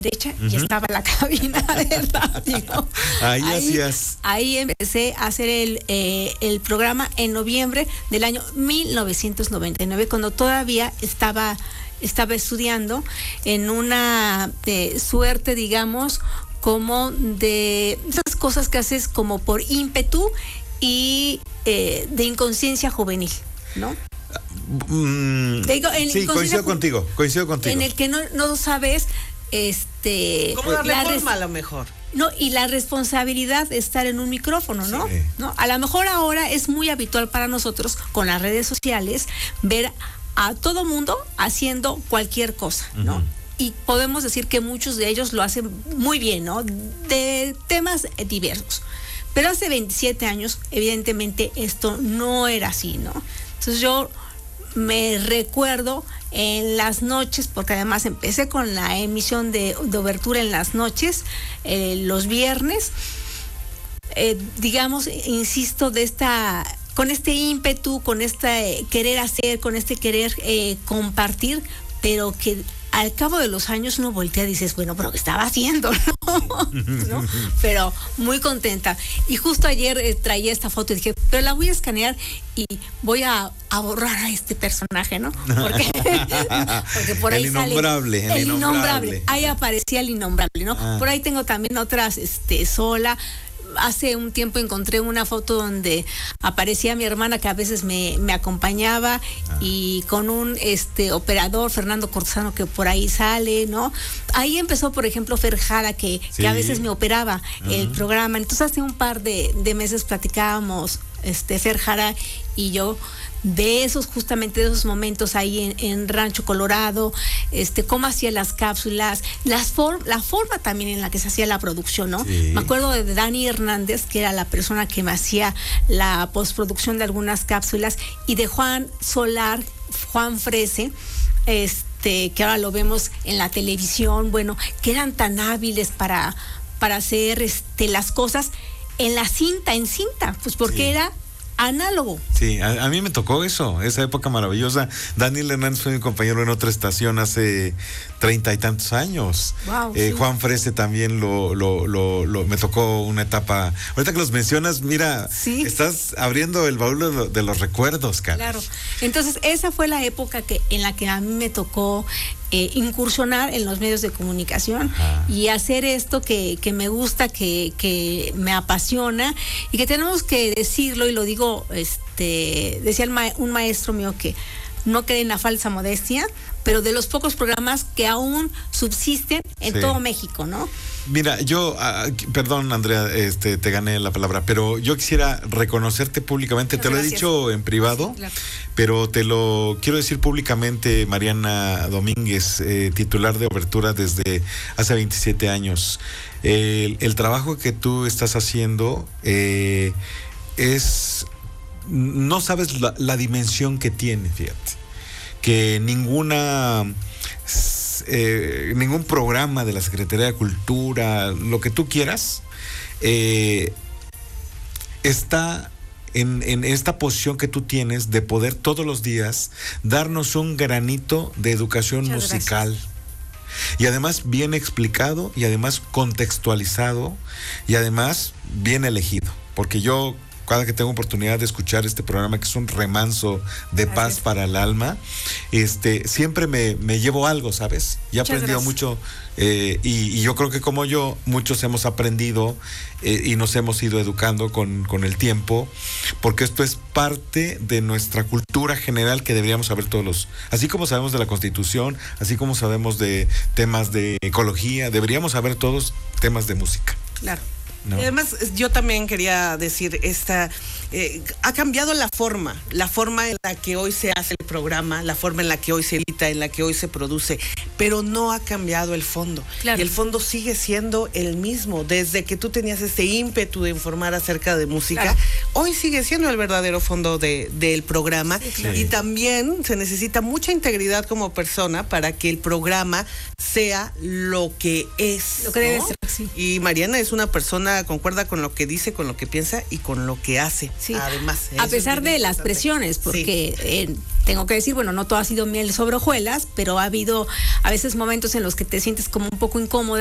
derecha y estaba la cabina de radio. Ahí empecé a hacer el programa en noviembre del año 1999, cuando todavía estaba estudiando en una suerte, digamos, como de esas cosas que haces como por ímpetu y de inconsciencia juvenil, ¿no? Sí, coincido contigo. En el que no sabes ¿cómo darle forma a lo mejor? No, y la responsabilidad de estar en un micrófono, ¿no? Sí. ¿No? A lo mejor ahora es muy habitual para nosotros, con las redes sociales, ver a todo mundo haciendo cualquier cosa, ¿no? Uh-huh. Y podemos decir que muchos de ellos lo hacen muy bien, ¿no? De temas diversos. Pero hace 27 años, evidentemente, esto no era así, ¿no? Entonces yo me recuerdo en las noches, porque además empecé con la emisión de obertura en las noches, los viernes, digamos, insisto, con este ímpetu, con este querer hacer, con este querer compartir, pero que al cabo de los años uno voltea y dices, bueno, pero ¿qué estaba haciendo? ¿No? Pero muy contenta. Y justo ayer traía esta foto y dije, pero la voy a escanear y voy a borrar a este personaje, ¿no? Porque por ahí el innombrable, sale el innombrable. Ahí aparecía el innombrable, ¿no? Por ahí tengo también otras sola. Hace un tiempo encontré una foto donde aparecía mi hermana, que a veces me acompañaba, y con un operador, Fernando Cortesano, que por ahí sale, ¿no? Ahí empezó, por ejemplo, Fer Jara, que a veces me operaba el programa. Entonces hace un par de meses platicábamos, Fer Jara y yo, de justamente de esos momentos ahí en Rancho Colorado, cómo hacía las cápsulas, la forma también en la que se hacía la producción, ¿no? Sí. Me acuerdo de Dani Hernández, que era la persona que me hacía la postproducción de algunas cápsulas, y de Juan Solar, Juan Frese, que ahora lo vemos en la televisión, bueno, que eran tan hábiles para hacer las cosas en cinta, pues porque era análogo. Sí, a mí me tocó esa época maravillosa. Daniel Hernández fue mi compañero en otra estación hace 30 y tantos años. Wow, sí. Juan Frese también me tocó una etapa. Ahorita que los mencionas, mira, estás abriendo el baúl de los recuerdos, cara. Claro. Entonces, esa fue la época en la que a mí me tocó incursionar en los medios de comunicación. Ajá. Y hacer esto que me gusta, que me apasiona, y que tenemos que decirlo, y lo digo, decía un maestro mío que no cree en la falsa modestia, pero de los pocos programas que aún subsisten en todo México, ¿no? Mira, yo, perdón, Andrea, te gané la palabra, pero yo quisiera reconocerte públicamente. Muchas gracias. Lo he dicho en privado, claro, pero te lo quiero decir públicamente, Mariana Domínguez, titular de Obertura desde hace 27 años. El trabajo que tú estás haciendo no sabes la dimensión que tiene, fíjate, que ningún programa de la Secretaría de Cultura, lo que tú quieras, está en esta posición que tú tienes de poder todos los días darnos un granito de educación musical. Gracias. Y además bien explicado, y además contextualizado, y además bien elegido, porque yo, cada que tengo oportunidad de escuchar este programa, que es un remanso de paz para el alma, siempre me llevo algo, ¿sabes? Y he aprendido mucho, y yo creo que como yo, muchos hemos aprendido y nos hemos ido educando con el tiempo, porque esto es parte de nuestra cultura general que deberíamos saber todos así como sabemos de la Constitución, así como sabemos de temas de ecología, deberíamos saber todos temas de música. Claro. No. Y además, yo también quería decir, ha cambiado la forma en la que hoy se hace el programa, la forma en la que hoy se edita, en la que hoy se produce, pero no ha cambiado el fondo. Claro. Y el fondo sigue siendo el mismo. Desde que tú tenías este ímpetu de informar acerca de música, claro, hoy sigue siendo el verdadero fondo del programa. Sí, claro. Y también se necesita mucha integridad como persona para que el programa sea lo que es. Lo que debe ser, sí. Y Mariana es una persona, concuerda con lo que dice, con lo que piensa y con lo que hace. Sí. Además. A pesar de las presiones, porque tengo que decir, bueno, no todo ha sido miel sobre hojuelas, pero ha habido a veces momentos en los que te sientes como un poco incómoda